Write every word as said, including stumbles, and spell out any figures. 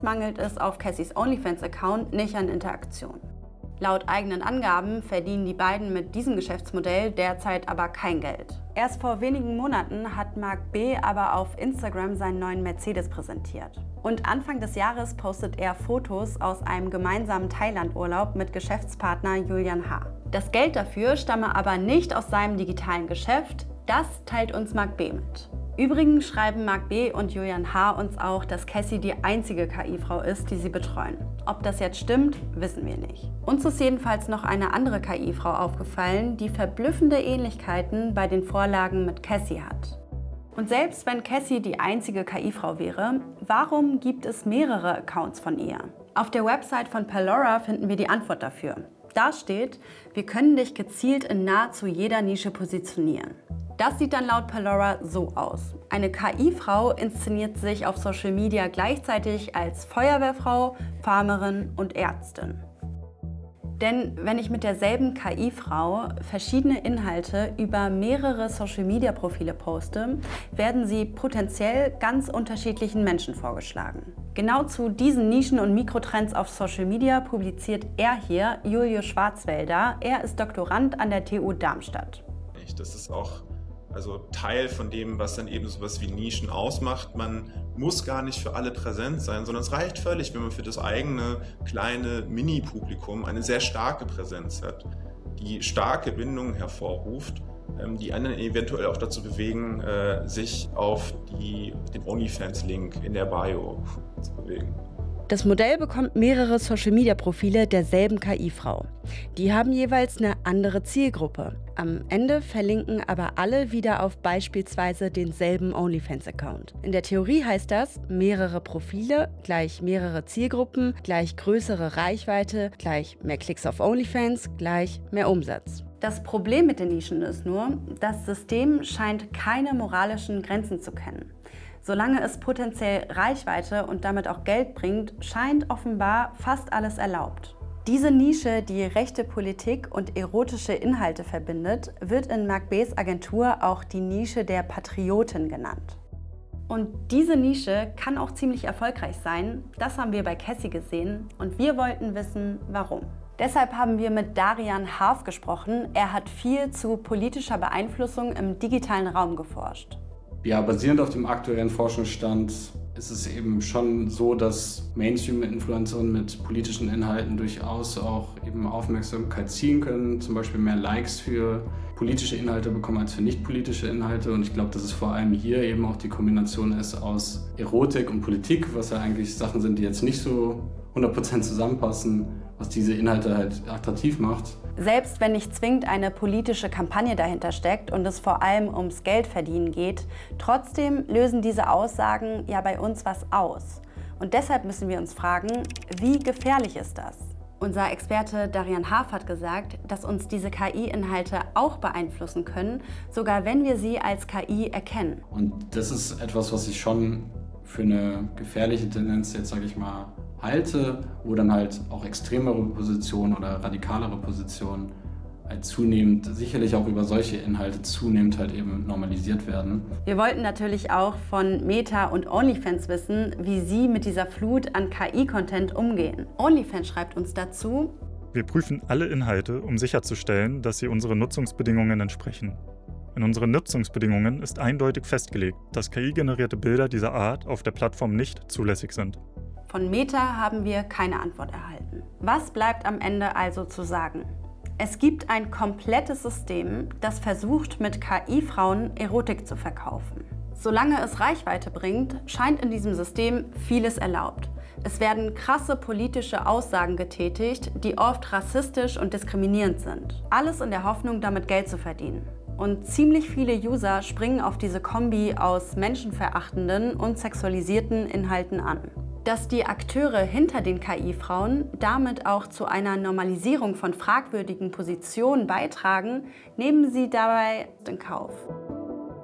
mangelt es auf Cassys OnlyFans-Account nicht an Interaktion. Laut eigenen Angaben verdienen die beiden mit diesem Geschäftsmodell derzeit aber kein Geld. Erst vor wenigen Monaten hat Marc B. aber auf Instagram seinen neuen Mercedes präsentiert. Und Anfang des Jahres postet er Fotos aus einem gemeinsamen Thailand-Urlaub mit Geschäftspartner Julian H. Das Geld dafür stamme aber nicht aus seinem digitalen Geschäft, das teilt uns Marc B. mit. Übrigens schreiben Marc B. und Julian H. uns auch, dass Cassie die einzige K I-Frau ist, die sie betreuen. Ob das jetzt stimmt, wissen wir nicht. Uns ist jedenfalls noch eine andere K I-Frau aufgefallen, die verblüffende Ähnlichkeiten bei den Vorlagen mit Cassie hat. Und selbst wenn Cassie die einzige K I-Frau wäre, warum gibt es mehrere Accounts von ihr? Auf der Website von Palora finden wir die Antwort dafür. Da steht, wir können dich gezielt in nahezu jeder Nische positionieren. Das sieht dann laut Palora so aus. Eine K I-Frau inszeniert sich auf Social Media gleichzeitig als Feuerwehrfrau, Farmerin und Ärztin. Denn wenn ich mit derselben K I-Frau verschiedene Inhalte über mehrere Social-Media-Profile poste, werden sie potenziell ganz unterschiedlichen Menschen vorgeschlagen. Genau zu diesen Nischen- und Mikrotrends auf Social Media publiziert er hier, Julius Schwarzwälder. Er ist Doktorand an der T U Darmstadt. Das ist auch also Teil von dem, was dann eben sowas wie Nischen ausmacht. Man muss gar nicht für alle präsent sein, sondern es reicht völlig, wenn man für das eigene kleine Mini-Publikum eine sehr starke Präsenz hat, die starke Bindungen hervorruft, die anderen eventuell auch dazu bewegen, sich auf die, den OnlyFans-Link in der Bio zu bewegen. Das Modell bekommt mehrere Social-Media-Profile derselben K I-Frau. Die haben jeweils eine andere Zielgruppe. Am Ende verlinken aber alle wieder auf beispielsweise denselben OnlyFans-Account. In der Theorie heißt das, mehrere Profile gleich mehrere Zielgruppen gleich größere Reichweite gleich mehr Klicks auf OnlyFans gleich mehr Umsatz. Das Problem mit den Nischen ist nur, das System scheint keine moralischen Grenzen zu kennen. Solange es potenziell Reichweite und damit auch Geld bringt, scheint offenbar fast alles erlaubt. Diese Nische, die rechte Politik und erotische Inhalte verbindet, wird in Marc B.'s Agentur auch die Nische der Patriotin genannt. Und diese Nische kann auch ziemlich erfolgreich sein, das haben wir bei Cassie gesehen und wir wollten wissen, warum. Deshalb haben wir mit Darian Harf gesprochen. Er hat viel zu politischer Beeinflussung im digitalen Raum geforscht. Ja, basierend auf dem aktuellen Forschungsstand ist es eben schon so, dass Mainstream-Influencerinnen mit politischen Inhalten durchaus auch eben Aufmerksamkeit ziehen können, zum Beispiel mehr Likes für politische Inhalte bekommen als für nicht politische Inhalte. Und ich glaube, dass es vor allem hier eben auch die Kombination ist aus Erotik und Politik, was ja eigentlich Sachen sind, die jetzt nicht so hundert Prozent zusammenpassen, was diese Inhalte halt attraktiv macht. Selbst wenn nicht zwingend eine politische Kampagne dahinter steckt und es vor allem ums Geldverdienen geht, trotzdem lösen diese Aussagen ja bei uns was aus. Und deshalb müssen wir uns fragen, wie gefährlich ist das? Unser Experte Darian Harf hat gesagt, dass uns diese K I-Inhalte auch beeinflussen können, sogar wenn wir sie als K I erkennen. Und das ist etwas, was ich schon für eine gefährliche Tendenz jetzt, sage ich mal, halte, wo dann halt auch extremere Positionen oder radikalere Positionen halt zunehmend, sicherlich auch über solche Inhalte zunehmend halt eben normalisiert werden. Wir wollten natürlich auch von Meta und OnlyFans wissen, wie sie mit dieser Flut an K I-Content umgehen. OnlyFans schreibt uns dazu: Wir prüfen alle Inhalte, um sicherzustellen, dass sie unseren Nutzungsbedingungen entsprechen. In unseren Nutzungsbedingungen ist eindeutig festgelegt, dass K I-generierte Bilder dieser Art auf der Plattform nicht zulässig sind. Von Meta haben wir keine Antwort erhalten. Was bleibt am Ende also zu sagen? Es gibt ein komplettes System, das versucht, mit K I-Frauen Erotik zu verkaufen. Solange es Reichweite bringt, scheint in diesem System vieles erlaubt. Es werden krasse politische Aussagen getätigt, die oft rassistisch und diskriminierend sind. Alles in der Hoffnung, damit Geld zu verdienen. Und ziemlich viele User springen auf diese Kombi aus menschenverachtenden und sexualisierten Inhalten an. Dass die Akteure hinter den K I-Frauen damit auch zu einer Normalisierung von fragwürdigen Positionen beitragen, nehmen sie dabei in Kauf.